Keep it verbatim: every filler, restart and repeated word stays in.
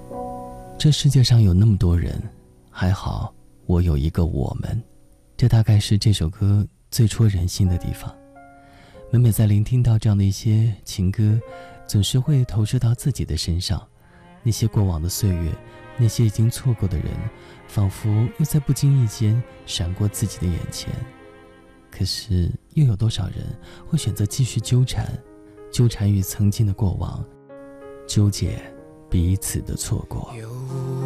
这世界上有那么多人，还好我有一个我们，这大概是这首歌最戳人心的地方。每每在聆听到这样的一些情歌，总是会投射到自己的身上，那些过往的岁月，那些已经错过的人，仿佛又在不经意间闪过自己的眼前。可是又有多少人会选择继续纠缠，纠缠于曾经的过往，纠结彼此的错过。